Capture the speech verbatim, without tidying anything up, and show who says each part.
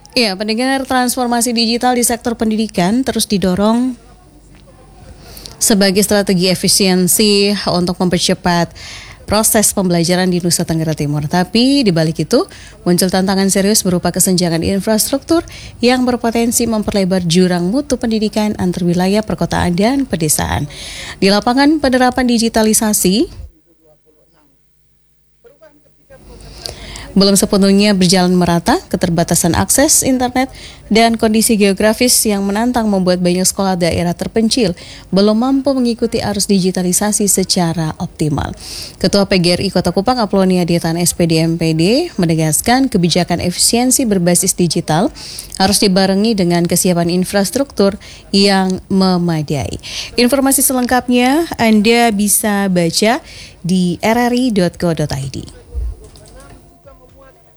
Speaker 1: Ya, pendengar, transformasi digital di sektor pendidikan terus didorong sebagai strategi efisiensi untuk mempercepat proses pembelajaran di Nusa Tenggara Timur. Tapi di balik itu muncul tantangan serius berupa kesenjangan infrastruktur yang berpotensi memperlebar jurang mutu pendidikan antar wilayah perkotaan dan pedesaan. Di lapangan penerapan digitalisasi belum sepenuhnya berjalan merata, keterbatasan akses internet dan kondisi geografis yang menantang membuat banyak sekolah daerah terpencil belum mampu mengikuti arus digitalisasi secara optimal. Ketua P G R I Kota Kupang Aplonia Dietan S P D M P D menegaskan kebijakan efisiensi berbasis digital harus dibarengi dengan kesiapan infrastruktur yang memadai. Informasi selengkapnya Anda bisa baca di r r i dot co dot i d.